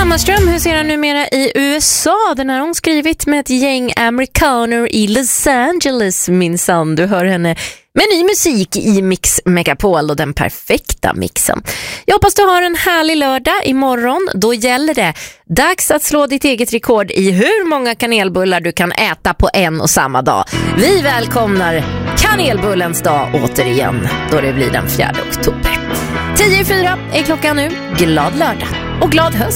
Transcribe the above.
Hammarström huserar numera i USA. Den har hon skrivit med ett gäng amerikaner i Los Angeles, minsann. Du hör henne med ny musik i Mix Megapol och den perfekta mixen. Jag hoppas du har en härlig lördag. Imorgon, då gäller det dags att slå ditt eget rekord i hur många kanelbullar du kan äta på en och samma dag. Vi välkomnar kanelbullens dag återigen, då det blir den 4 oktober. 10:04 är klockan nu. Glad lördag och glad höst.